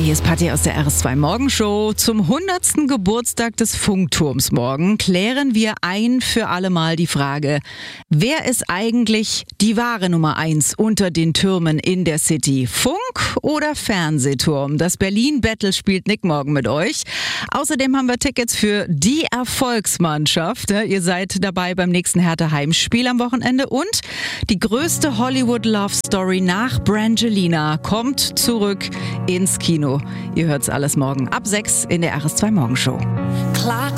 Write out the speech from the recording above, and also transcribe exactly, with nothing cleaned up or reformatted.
Hier ist Patti aus der R S zwei Morgenshow. Zum hundertsten Geburtstag des Funkturms morgen klären wir ein für alle Mal die Frage, wer ist eigentlich die wahre Nummer eins unter den Türmen in der City? Funk oder Fernsehturm? Das Berlin-Battle spielt Nick morgen mit euch. Außerdem haben wir Tickets für die Erfolgsmannschaft. Ihr seid dabei beim nächsten Hertha-Heimspiel am Wochenende. Und die größte Hollywood-Love-Story nach Brangelina kommt zurück ins Kino. Ihr hört's alles morgen ab sechs in der R S zwei Morgenshow.